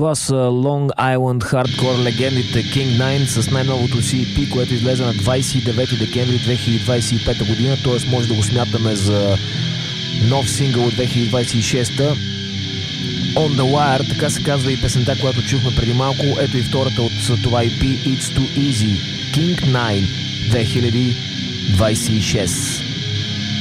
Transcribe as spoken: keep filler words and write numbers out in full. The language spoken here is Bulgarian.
Това са Long Island Hardcore легендите King Nine с най-новото си и пи, което излезе на двадесет и девети декември две хиляди двадесет и пета година, т.е. може да го смятаме за нов сингъл от две хиляди двадесет и шеста. On the Wire, така се казва и песента, която чухме преди малко. Ето и втората от това и пи, It's Too Easy, King Nine две хиляди двадесет и шеста.